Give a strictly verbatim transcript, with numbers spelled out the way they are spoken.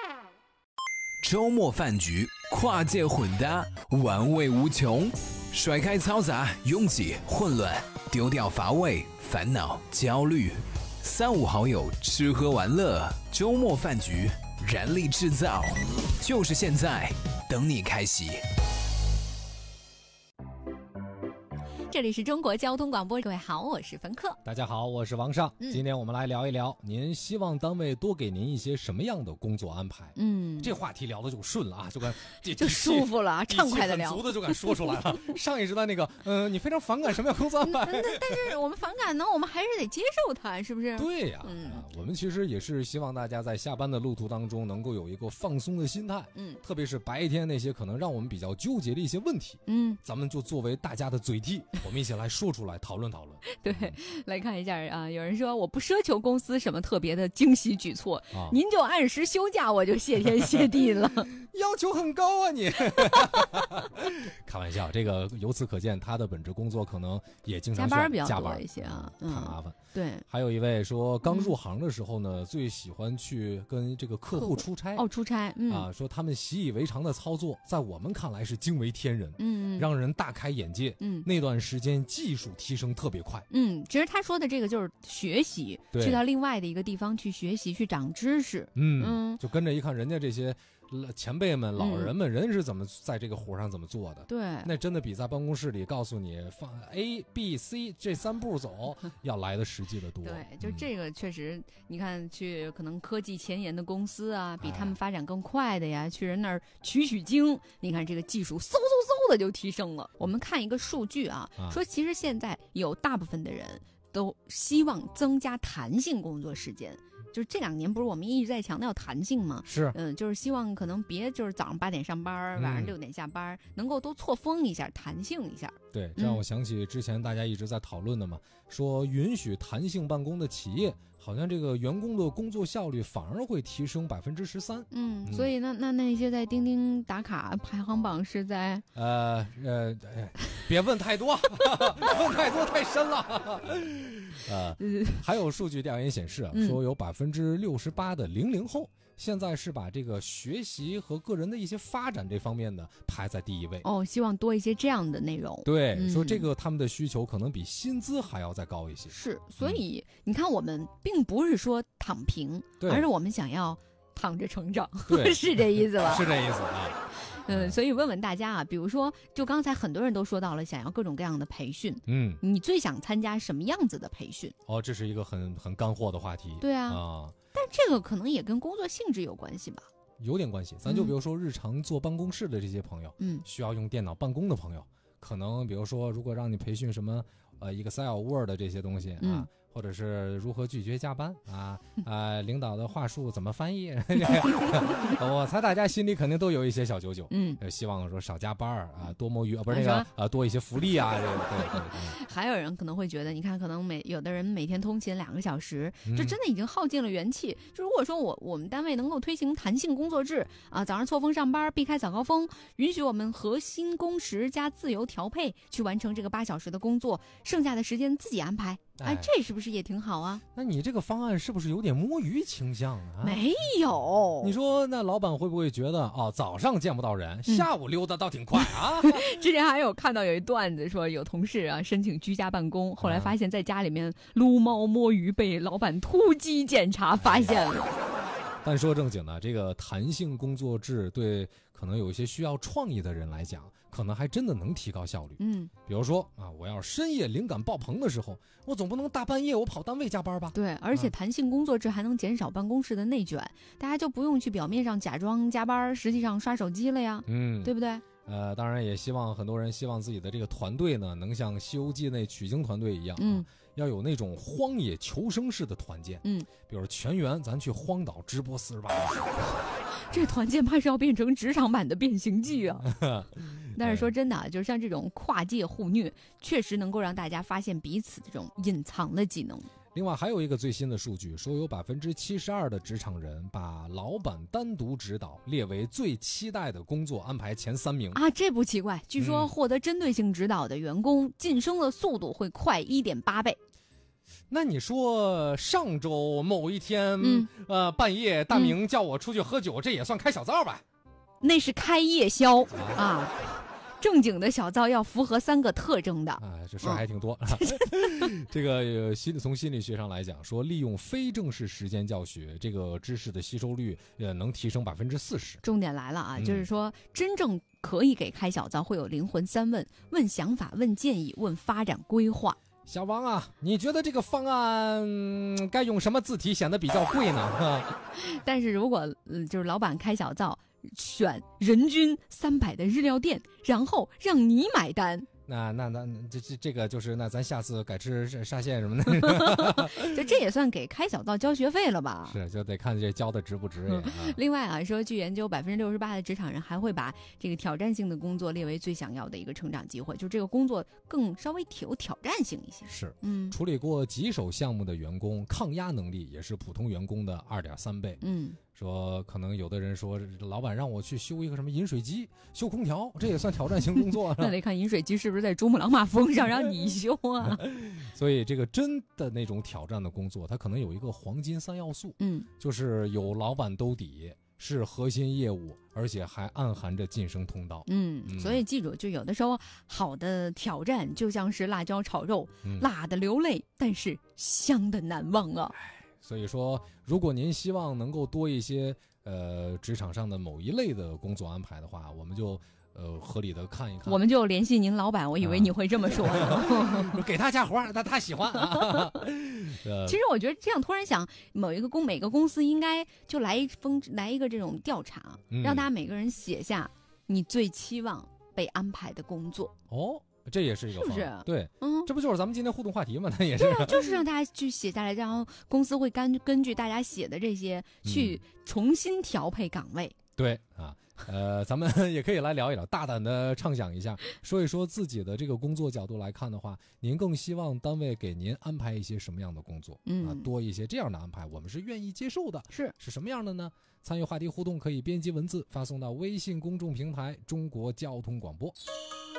周末饭局，跨界混搭，玩味无穷。甩开嘈杂、拥挤、混乱，丢掉乏味、烦恼、焦虑。三五好友吃喝玩乐，周末饭局，燃力制造，就是现在，等你开启。 这里是中国交通广播，各位好，我是冯克。 大家好，我是王尚、嗯、今天我们来聊一聊，您希望单位多给您一些什么样的工作安排？嗯，这话题聊的就顺了啊，就敢就舒服了，畅快的聊， 很足的就敢说出来了。上一时段那个，嗯、呃，你非常反感什么样工作安排？ 但但是我们反感呢，我们还是得接受它，是不是？ 对呀、嗯啊，我们其实也是希望大家在下班的路途当中能够有一个放松的心态，嗯，特别是白天那些可能让我们比较纠结的一些问题，嗯，咱们就作为大家的嘴替，我们一起来说出来，讨论讨论。 对，来看一下啊，有人说我不奢求公司什么特别的惊喜举措，啊、您就按时休假，我就谢天谢地了。 要求很高啊你！开玩笑，这个由此可见，他的本职工作可能也经常加班比较多一些啊， 太麻烦。 对， 还有一位说，刚入行的时候呢，嗯、最喜欢去跟这个客户出差。 哦，出差，嗯啊，说他们习以为常的操作，在我们看来是惊为天人，嗯，让人大开眼界。嗯，那段时间技术提升特别快。 嗯，其实他说的这个就是学习，去到另外的一个地方去学习，去长知识。 嗯嗯，就跟着一看人家这些前辈们、老人们，人是怎么在这个活上怎么做的？ 对， 那真的比在办公室里告诉你放 A、B、C 这三步走要来的实际的多。 对，就这个确实，嗯、你看去可能科技前沿的公司啊，比他们发展更快的呀，哎、去人那儿取取经，你看这个技术嗖嗖嗖的就提升了。我们看一个数据啊，啊说其实现在有大部分的人都希望增加弹性工作时间。就是这两年不是我们一直在强调弹性吗？ 是， 嗯，就是希望可能别就是早上八点上班，晚上六点下班，嗯、能够都错峰一下，弹性一下。 对，这让我想起之前大家一直在讨论的嘛，嗯、说允许弹性办公的企业，好像这个员工的工作效率反而会提升百分之十三。 嗯，所以那那那些在钉钉打卡排行榜是在呃呃，别问太多，问太多太深了。呃，还有数据调研显示啊，嗯、说有百分之六十八的零零后现在是把这个学习和个人的一些发展这方面呢排在第一位。 哦，希望多一些这样的内容。 对，嗯、说这个他们的需求可能比薪资还要再高一些。 是，所以、嗯、你看，我们并不是说躺平，而是我们想要躺着成长，是这意思吧？ 是这意思啊。 嗯，所以问问大家啊，比如说，就刚才很多人都说到了想要各种各样的培训，嗯，你最想参加什么样子的培训？ 哦，这是一个很很干货的话题。 对啊，啊，但这个可能也跟工作性质有关系吧？ 有点关系，咱就比如说日常坐办公室的这些朋友，嗯，需要用电脑办公的朋友，可能比如说如果让你培训什么呃 Excel、Word 这些东西啊。嗯，或者是如何拒绝加班啊？呃，领导的话术怎么翻译？我猜大家心里肯定都有一些小九九，嗯，希望说少加班啊，多摸鱼啊，不是那个啊，多一些福利啊，这个对对对。 还有人可能会觉得，你看，可能每有的人每天通勤两个小时，这真的已经耗尽了元气。嗯、就如果说我我们单位能够推行弹性工作制啊，早上错峰上班，避开早高峰，允许我们核心工时加自由调配去完成这个八小时的工作，剩下的时间自己安排。哎，这是不是也挺好啊？ 那你这个方案是不是有点摸鱼倾向啊？ 没有。 你说那老板会不会觉得哦，早上见不到人，嗯、下午溜达倒挺快啊？ 之前还有看到有一段子说，有同事啊申请居家办公，后来发现在家里面撸猫摸鱼，被老板突击检查发现了。 但说正经的，这个弹性工作制对可能有一些需要创意的人来讲，可能还真的能提高效率。嗯，比如说啊，我要深夜灵感爆棚的时候，我总不能大半夜我跑单位加班吧？ 对，而且弹性工作制还能减少办公室的内卷，啊、大家就不用去表面上假装加班，实际上刷手机了呀。嗯，对不对？ 呃，当然也希望很多人希望自己的这个团队呢，能像《西游记》那取经团队一样，嗯、啊，要有那种荒野求生式的团建，嗯，比如全员咱去荒岛直播四十八小时， 这团建怕是要变成职场版的变形记啊！但是说真的啊，就是像这种跨界互虐，确实能够让大家发现彼此这种隐藏的技能。 另外还有一个最新的数据说，有百分之七十二的职场人把老板单独指导列为最期待的工作安排前三名啊，这不奇怪。据说获得针对性指导的员工晋升的速度会快 一点八倍。 那你说上周某一天， 嗯、 呃，半夜大明叫我出去喝酒，嗯、这也算开小灶吧？ 那是开夜宵啊。正经的小灶要符合三个特征的啊，这事儿还挺多。嗯、这个心从心理学上来讲，说利用非正式时间教学，这个知识的吸收率呃能提升百分之四十。 重点来了啊， 嗯、 就是说真正可以给开小灶会有灵魂三问：问想法、问建议、问发展规划。 小王啊，你觉得这个方案、嗯、该用什么字体显得比较贵呢？ 但是如果、呃、就是老板开小灶。选人均三百的日料店，然后让你买单。 那那那这这这个就是那咱下次改吃沙县什么的， 就这也算给开小灶交学费了吧？ 是，就得看这交的值不值也、啊嗯。另外啊，说据研究，百分之六十八的职场人还会把这个挑战性的工作列为最想要的一个成长机会，就这个工作更稍微有挑战性一些。 是， 嗯， 处理过棘手项目的员工，抗压能力也是普通员工的二点三倍。 嗯。 说可能有的人说，老板让我去修一个什么饮水机、修空调，这也算挑战性工作。 那得看饮水机是不是在珠穆朗玛峰上让你修啊。 所以这个真的那种挑战的工作，它可能有一个黄金三要素， 嗯， 就是有老板兜底，是核心业务，而且还暗含着晋升通道。 嗯，嗯所以记住，就有的时候好的挑战就像是辣椒炒肉，嗯、辣的流泪，但是香的难忘啊。 所以说，如果您希望能够多一些呃职场上的某一类的工作安排的话，我们就呃合理的看一看。 我们就联系您老板，我以为你会这么说， 啊、给他加活，他他喜欢啊。 其实我觉得这样突然想，某一个公每个公司应该就来一封来一个这种调查，嗯、让大家每个人写下你最期望被安排的工作。 哦。这也是一个方案， 是不是？ 对， 嗯， 这不就是咱们今天互动话题吗？那也是， 对啊，就是让大家去写下来，然后公司会根根据大家写的这些去重新调配岗位。 嗯、对啊，呃，咱们也可以来聊一聊，大胆的畅想一下，说一说自己的这个工作角度来看的话，您更希望单位给您安排一些什么样的工作？ 嗯啊，多一些这样的安排，我们是愿意接受的。 是是什么样的呢？参与话题互动可以编辑文字发送到微信公众平台中国交通广播。